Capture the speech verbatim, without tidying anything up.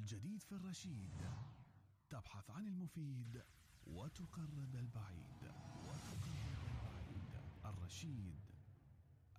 الجديد في الرشيد، تبحث عن المفيد وتقرب البعيد وتقرب البعيد. الرشيد